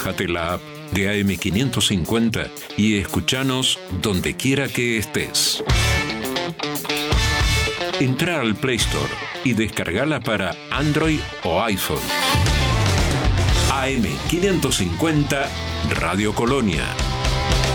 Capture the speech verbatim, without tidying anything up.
Bájate la app de A M quinientos cincuenta y escúchanos donde quiera que estés. Entra al Play Store y descargala para Android o iPhone. A M quinientos cincuenta Radio Colonia.